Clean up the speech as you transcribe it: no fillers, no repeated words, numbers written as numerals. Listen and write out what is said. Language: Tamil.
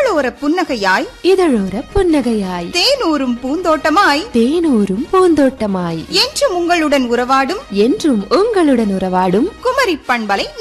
இதழோர புன்னகையாய் இதழோர புன்னகையாய் தேனூரும் பூந்தோட்டமாய் தேனூரும் பூந்தோட்டமாய் என்றும் உங்களுடன் உறவாடும் என்றும் உங்களுடன் உறவாடும் குமரி பண்பலை